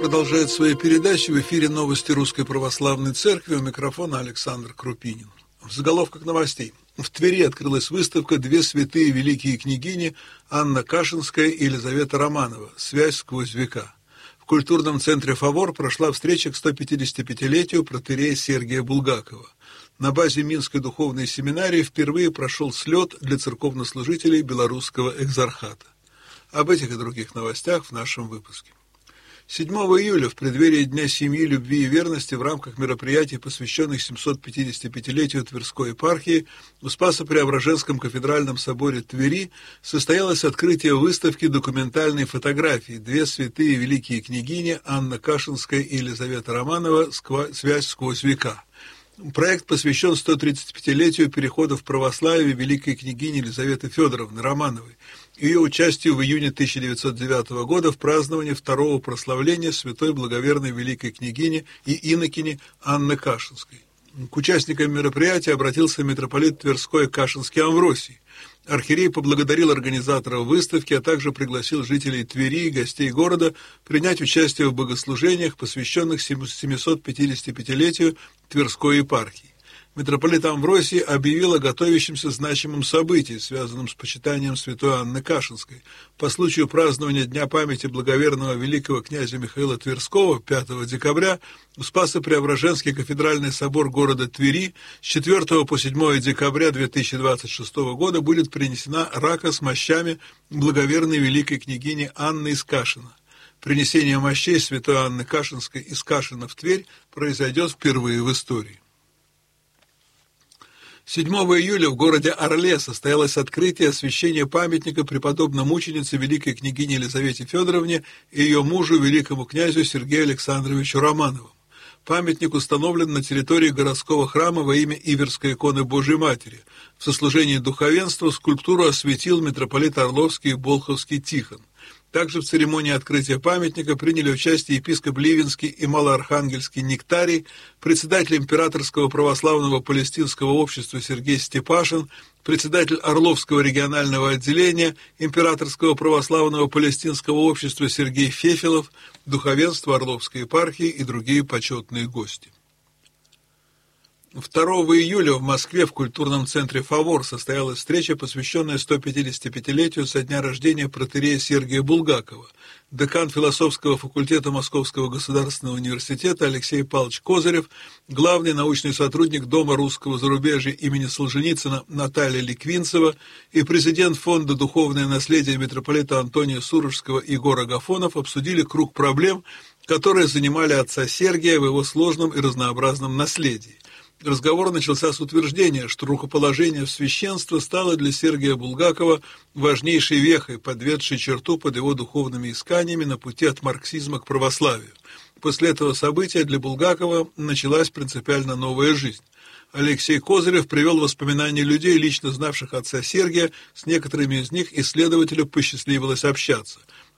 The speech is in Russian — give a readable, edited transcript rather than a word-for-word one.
Продолжает свои передачи. В эфире новости Русской Православной Церкви. У микрофона Александр Крупинин. В заголовках новостей. В Твери открылась выставка «Две святые великие княгини» Анна Кашинская и Елизавета Романова. Связь сквозь века. В культурном центре «Фавор» прошла встреча к 155-летию протоиерея Сергия Булгакова. На базе Минской духовной семинарии впервые прошел слет для церковнослужителей Белорусского экзархата. Об этих и других новостях в нашем выпуске. 7 июля, в преддверии Дня семьи, любви и верности, в рамках мероприятий, посвященных 755-летию Тверской епархии, в Спасо-Преображенском кафедральном соборе Твери состоялось открытие выставки документальной фотографии «Две святые великие княгини» Анна Кашинская и Елизавета Романова «Связь сквозь века». Проект посвящен 135-летию перехода в православие великой княгини Елизаветы Федоровны Романовой, ее участию в июне 1909 года в праздновании второго прославления святой благоверной великой княгини и инокини Анны Кашинской. К участникам мероприятия обратился митрополит Тверской Кашинский Амвросий. Архиерей поблагодарил организаторов выставки, а также пригласил жителей Твери и гостей города принять участие в богослужениях, посвященных 755-летию Тверской епархии. Митрополит Амвросий объявил о готовящемся значимом событии, связанном с почитанием святой Анны Кашинской. По случаю празднования Дня памяти благоверного великого князя Михаила Тверского 5 декабря в Спасо-Преображенский кафедральный собор города Твери с 4 по 7 декабря 2026 года будет принесена рака с мощами благоверной великой княгини Анны из Кашина. Принесение мощей святой Анны Кашинской из Кашина в Тверь произойдет впервые в истории. 7 июля в городе Орле состоялось открытие освящения памятника преподобной мученице великой княгине Елизавете Федоровне и ее мужу великому князю Сергею Александровичу Романову. Памятник установлен на территории городского храма во имя Иверской иконы Божией Матери. В сослужении духовенства скульптуру осветил митрополит Орловский и Болховский Тихон. Также в церемонии открытия памятника приняли участие епископ Ливенский и Малоархангельский Нектарий, председатель Императорского православного палестинского общества Сергей Степашин, председатель Орловского регионального отделения Императорского православного палестинского общества Сергей Фефелов, духовенство Орловской епархии и другие почетные гости. 2 июля в Москве в культурном центре «Фавор» состоялась встреча, посвященная 155-летию со дня рождения протоиерея Сергия Булгакова. Декан философского факультета Московского государственного университета Алексей Павлович Козырев, главный научный сотрудник Дома русского зарубежья имени Солженицына Наталья Ликвинцева и президент фонда «Духовное наследие» митрополита Антония Сурожского Егор Агафонов обсудили круг проблем, которые занимали отца Сергия в его сложном и разнообразном наследии. Разговор начался с утверждения, что рукоположение в священство стало для Сергия Булгакова важнейшей вехой, подведшей черту под его духовными исканиями на пути от марксизма к православию. После этого события для Булгакова началась принципиально новая жизнь. Алексей Козырев привел воспоминания людей, лично знавших отца Сергия, с некоторыми из них исследователю посчастливилось общаться.